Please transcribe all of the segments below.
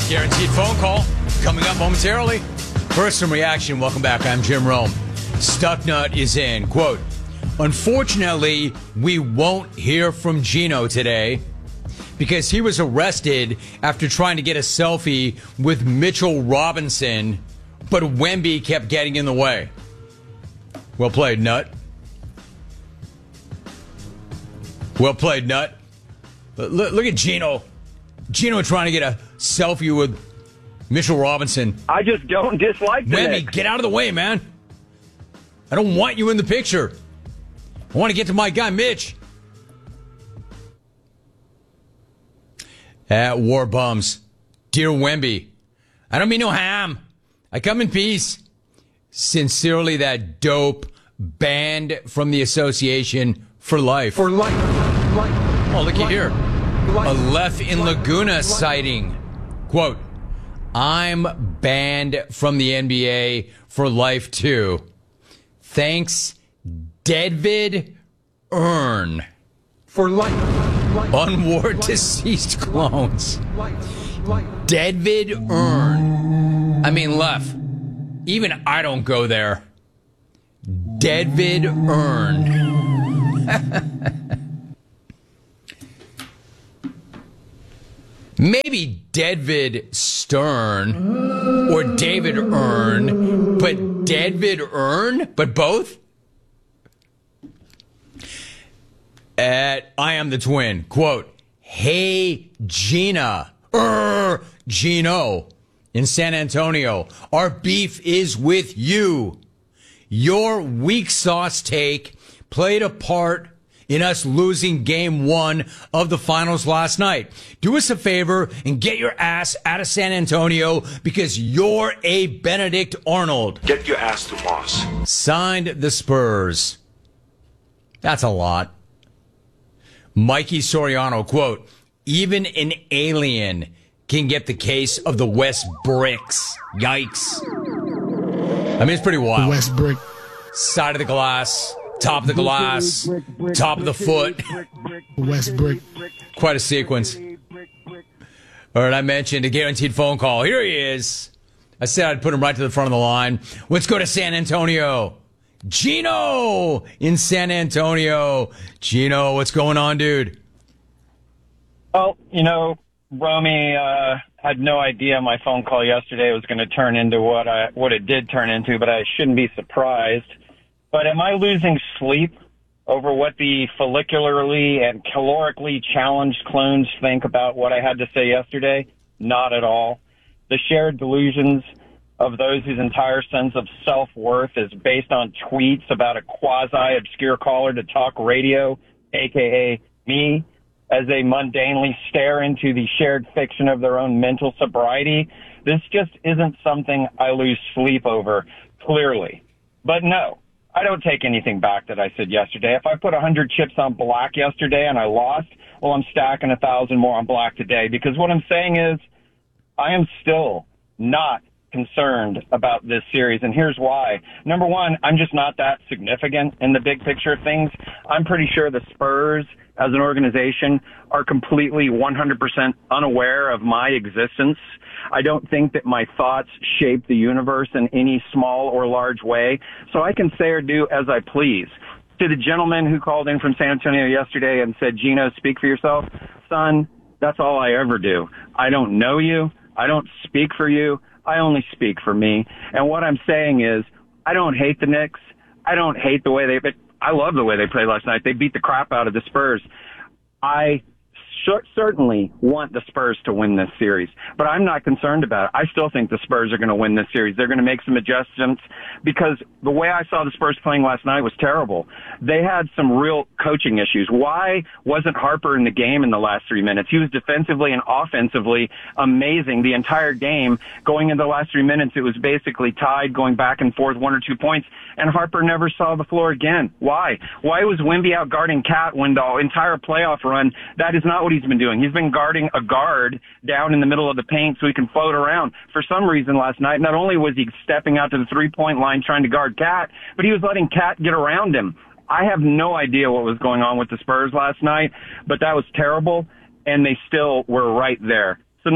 Guaranteed phone call coming up momentarily. First, some reaction. Welcome back. I'm Jim Rome. Stucknut is in. Quote, unfortunately, we won't hear from Gino today because he was arrested after trying to get a selfie with Mitchell Robinson, but Wemby kept getting in the way. Well played, Nut. Well played, Nut. Look at Gino. Gino trying to get a selfie with Mitchell Robinson. I just don't dislike the Wemby, Knicks. get out of the way, man. I don't want you in the picture. I want to get to my guy, Mitch. At War Bums. Dear Wemby, I don't mean no harm. I come in peace. Sincerely, that dope banned from the association for life. For life. Oh, looky here. A Left in Laguna sighting. Quote, I'm banned from the NBA for life too. Thanks, David Earn. For life. Unwar deceased clones. David Earn. I mean, Left. Even I don't go there. David Earn. Maybe David Stern or David Earn, but David Earn, but both? At I Am the Twin, quote, hey, Gina, Gino, in San Antonio, our beef is with you. Your weak sauce take played a part in us losing game 1 of the finals last night. Do us a favor and get your ass out of San Antonio because you're a Benedict Arnold. Get your ass to Moss. Signed, the Spurs. That's a lot. Mikey Soriano, quote, even an alien can get the case of the West Bricks. Yikes. I mean, it's pretty wild. West Brick. Side of the glass. Top of the glass, top of the foot. West Brick. Quite a sequence. All right, I mentioned a guaranteed phone call. Here he is. I said I'd put him right to the front of the line. Let's go to San Antonio. Gino in San Antonio. Gino, what's going on, dude? Well, Romy had no idea my phone call yesterday was going to turn into what it did turn into, but I shouldn't be surprised. But am I losing sleep over what the follicularly and calorically challenged clones think about what I had to say yesterday? Not at all. The shared delusions of those whose entire sense of self-worth is based on tweets about a quasi-obscure caller to talk radio, a.k.a. me, as they mundanely stare into the shared fiction of their own mental sobriety. This just isn't something I lose sleep over, clearly. But no. I don't take anything back that I said yesterday. If I put 100 chips on black yesterday and I lost, well, I'm stacking 1,000 more on black today, because what I'm saying is I am still not concerned about this series, and here's why. Number one, I'm just not that significant in the big picture of things. I'm pretty sure the Spurs as an organization are completely 100% unaware of my existence. I don't think that my thoughts shape the universe in any small or large way, so I can say or do as I please. To the gentleman who called in from San Antonio yesterday and said, Gino, speak for yourself, son, that's all I ever do. I don't know you. I don't speak for you. I only speak for me. And what I'm saying is, I don't hate the Knicks. I don't hate the way but I love the way they played last night. They beat the crap out of the Spurs. I certainly want the Spurs to win this series, but I'm not concerned about it. I still think the Spurs are going to win this series. They're going to make some adjustments, because the way I saw the Spurs playing last night was terrible. They had some real coaching issues. Why wasn't Harper in the game in the last 3 minutes? He was defensively and offensively amazing the entire game. Going into the last 3 minutes, it was basically tied, going back and forth, 1 or 2 points, and Harper never saw the floor again. Why? Why was Wemby out guarding Cat when the entire playoff run? That is not what he's been doing. He's been guarding a guard down in the middle of the paint so he can float around. For some reason last night, not only was he stepping out to the three-point line trying to guard Cat, but he was letting Cat get around him. I have no idea what was going on with the Spurs last night, but that was terrible, and they still were right there. So no,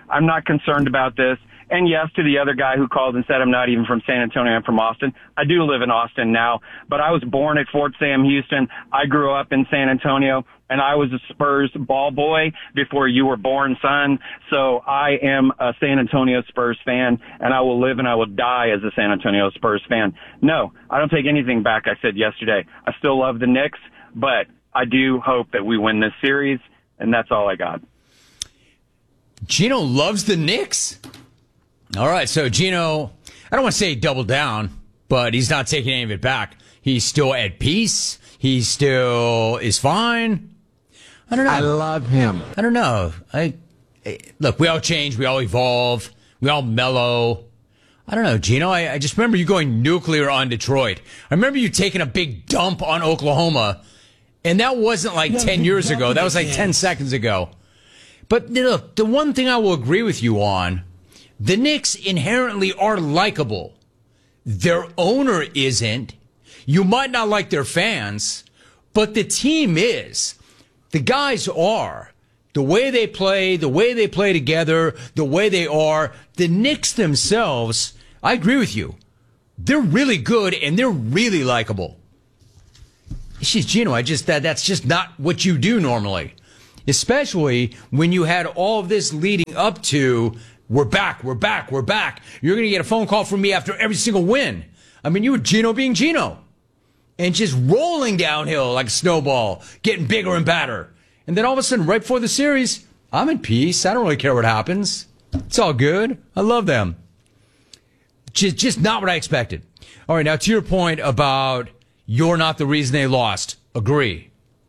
I'm not concerned about this. And yes, to the other guy who called and said I'm not even from San Antonio, I'm from Austin. I do live in Austin now, but I was born at Fort Sam Houston. I grew up in San Antonio, and I was a Spurs ball boy before you were born, son. So I am a San Antonio Spurs fan, and I will live and I will die as a San Antonio Spurs fan. No, I don't take anything back I said yesterday. I still love the Knicks, but I do hope that we win this series, and that's all I got. Gino loves the Knicks. All right, so Gino, I don't want to say double down, but he's not taking any of it back. He's still at peace. He still is fine. I don't know. I love him. I don't know. Look, we all change. We all evolve. We all mellow. I don't know, Gino. I just remember you going nuclear on Detroit. I remember you taking a big dump on Oklahoma, and that wasn't like 10 years ago. That was like 10 seconds ago. But look, the one thing I will agree with you on, the Knicks inherently are likable. Their owner isn't. You might not like their fans, but the team is. The guys are. The way they play together, the way they are. The Knicks themselves, I agree with you. They're really good and they're really likable. It's just, Gino, that's just not what you do normally. Especially when you had all of this leading up to, we're back. You're going to get a phone call from me after every single win. I mean, you were Gino being Gino. And just rolling downhill like a snowball, getting bigger and badder. And then all of a sudden, right before the series, I'm in peace. I don't really care what happens. It's all good. I love them. Just not what I expected. All right, now to your point about you're not the reason they lost. Agree.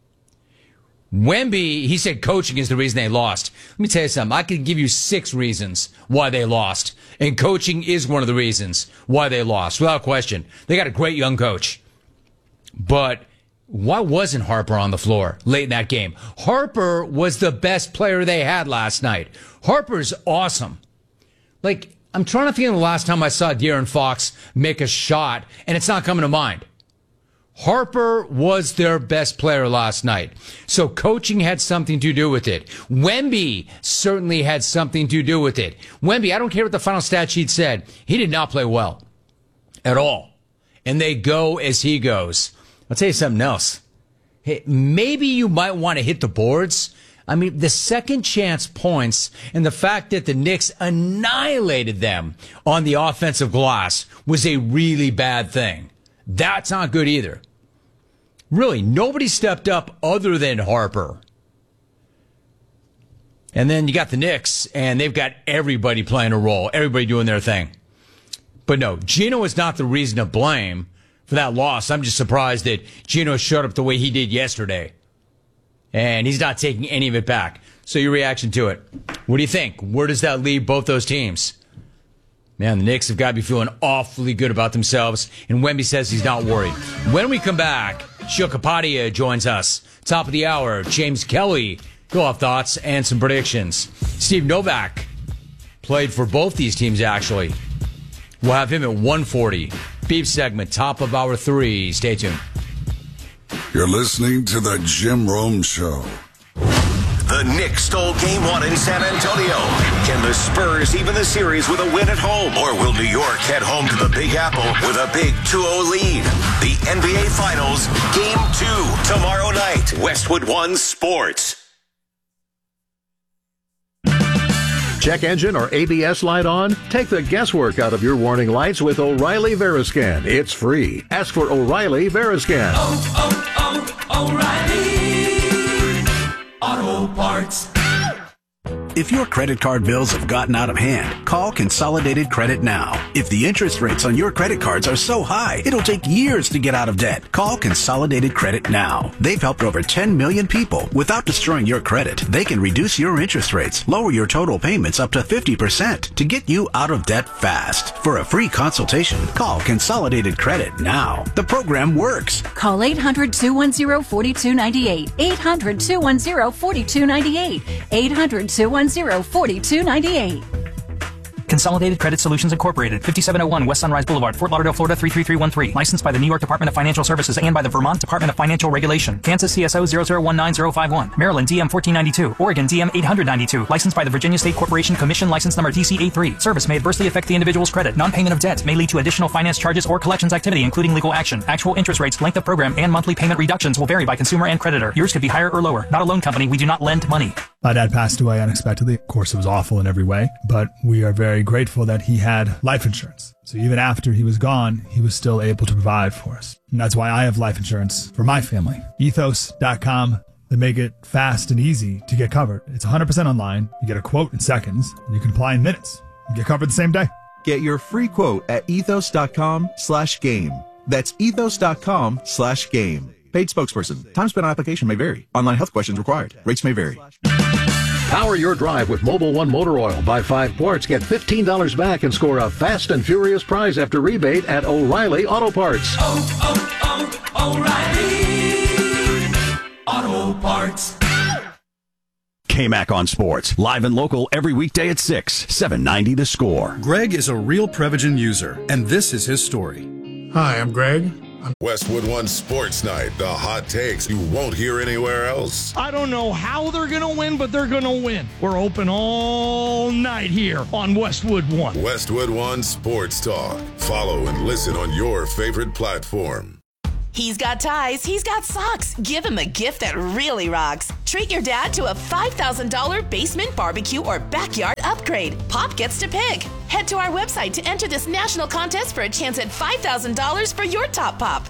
Wemby, he said coaching is the reason they lost. Let me tell you something. I could give you 6 reasons why they lost. And coaching is one of the reasons why they lost, without question. They got a great young coach. But why wasn't Harper on the floor late in that game? Harper was the best player they had last night. Harper's awesome. Like, I'm trying to think of the last time I saw De'Aaron Fox make a shot, and it's not coming to mind. Harper was their best player last night. So coaching had something to do with it. Wemby certainly had something to do with it. Wemby, I don't care what the final stat sheet said. He did not play well at all. And they go as he goes. I'll tell you something else. Hey, maybe you might want to hit the boards. I mean, the second chance points and the fact that the Knicks annihilated them on the offensive glass was a really bad thing. That's not good either. Really, nobody stepped up other than Harper. And then you got the Knicks, and they've got everybody playing a role, everybody doing their thing. But no, Gino is not the reason to blame for that loss. I'm just surprised that Gino showed up the way he did yesterday. And he's not taking any of it back. So your reaction to it. What do you think? Where does that leave both those teams? Man, the Knicks have got to be feeling awfully good about themselves. And Wemby says he's not worried. When we come back, Shil Kapadia joins us. Top of the hour, James Kelly. Go off thoughts and some predictions. Steve Novak played for both these teams, actually. We'll have him at 1:40. Beef segment, top of hour 3. Stay tuned. You're listening to the Jim Rome Show. The Knicks stole Game 1 in San Antonio. Can the Spurs even the series with a win at home? Or will New York head home to the Big Apple with a big 2-0 lead? The NBA Finals, Game 2, tomorrow night. Westwood One Sports. Check engine or ABS light on? Take the guesswork out of your warning lights with O'Reilly Veriscan. It's free. Ask for O'Reilly Veriscan. O'Reilly Auto Parts. If your credit card bills have gotten out of hand, call Consolidated Credit now. If the interest rates on your credit cards are so high, it'll take years to get out of debt. Call Consolidated Credit now. They've helped over 10 million people. Without destroying your credit, they can reduce your interest rates, lower your total payments up to 50% to get you out of debt fast. For a free consultation, call Consolidated Credit now. The program works. Call 800-210-4298. 800-210-4298. 800-210-4298. Consolidated Credit Solutions Incorporated, 5701 West Sunrise Boulevard, Fort Lauderdale, Florida 33313. Licensed by the New York Department of Financial Services and by the Vermont Department of Financial Regulation. Kansas CSO 0019051. Maryland DM 1492. Oregon DM 892. Licensed by the Virginia State Corporation Commission, license number TCA3. Service may adversely affect the individual's credit. Non-payment of debt may lead to additional finance charges or collections activity, including legal action. Actual interest rates, length of program, and monthly payment reductions will vary by consumer and creditor. Yours could be higher or lower. Not a loan company. We do not lend money. My dad passed away unexpectedly. Of course, it was awful in every way, but we are very grateful that he had life insurance. So even after he was gone, he was still able to provide for us. And that's why I have life insurance for my family. Ethos.com. They make it fast and easy to get covered. It's 100% online. You get a quote in seconds, and you can apply in minutes. You get covered the same day. Get your free quote at ethos.com/game. That's ethos.com/game. Paid spokesperson. Time spent on application may vary. Online health questions required. Rates may vary. Power your drive with Mobil 1 Motor Oil. Buy 5 quarts, get $15 back, and score a fast and furious prize after rebate at O'Reilly Auto Parts. O'Reilly Auto Parts. KMAC on Sports. Live and local every weekday at 6, 790 The Score. Greg is a real Prevagen user, and this is his story. Hi, I'm Greg. Westwood One Sports Night. The hot takes you won't hear anywhere else. I don't know how they're going to win, but they're going to win. We're open all night here on Westwood One. Westwood One Sports Talk. Follow and listen on your favorite platform. He's got ties, he's got socks. Give him a gift that really rocks. Treat your dad to a $5,000 basement barbecue or backyard upgrade. Pop gets to pick. Head to our website to enter this national contest for a chance at $5,000 for your top pop.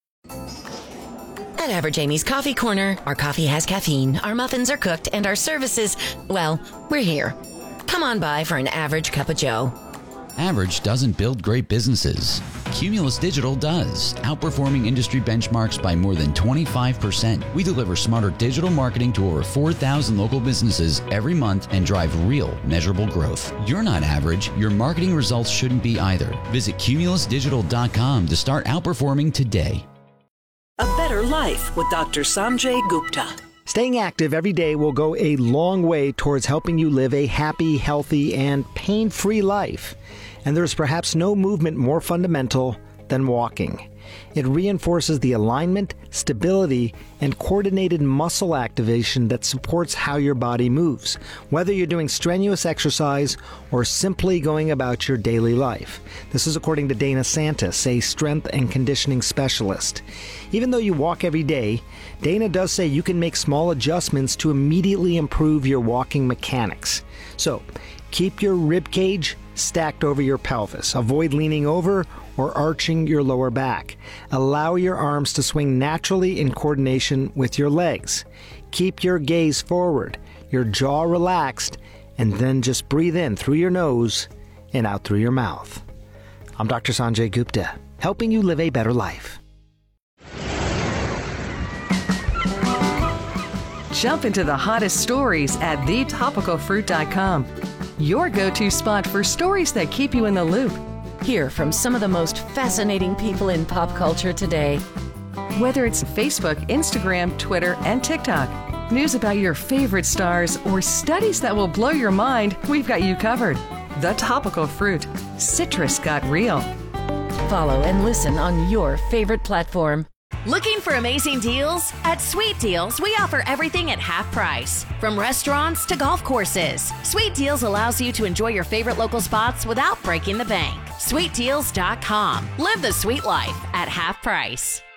At Average Amy's Coffee Corner, our coffee has caffeine, our muffins are cooked, and our services, well, we're here. Come on by for an average cup of joe. Average doesn't build great businesses. Cumulus Digital does, outperforming industry benchmarks by more than 25%. We deliver smarter digital marketing to over 4,000 local businesses every month and drive real, measurable growth. You're not average. Your marketing results shouldn't be either. Visit cumulusdigital.com to start outperforming today. A Better Life with Dr. Sanjay Gupta. Staying active every day will go a long way towards helping you live a happy, healthy, and pain-free life. And there's perhaps no movement more fundamental than walking. It reinforces the alignment, stability, and coordinated muscle activation that supports how your body moves, whether you're doing strenuous exercise or simply going about your daily life. This is according to Dana Santis, a strength and conditioning specialist. Even though you walk every day, Dana does say you can make small adjustments to immediately improve your walking mechanics. So, keep your rib cage stacked over your pelvis. Avoid leaning over or arching your lower back. Allow your arms to swing naturally in coordination with your legs. Keep your gaze forward, your jaw relaxed, and then just breathe in through your nose and out through your mouth. I'm Dr. Sanjay Gupta, helping you live a better life. Jump into the hottest stories at thetopicalfruit.com. Your go-to spot for stories that keep you in the loop. Hear from some of the most fascinating people in pop culture today. Whether it's Facebook, Instagram, Twitter, and TikTok, news about your favorite stars, or studies that will blow your mind, we've got you covered. The Topical Fruit. Citrus got real. Follow and listen on your favorite platform. Looking for amazing deals? At Sweet Deals, we offer everything at half price. From restaurants to golf courses, Sweet Deals allows you to enjoy your favorite local spots without breaking the bank. SweetDeals.com. Live the sweet life at half price.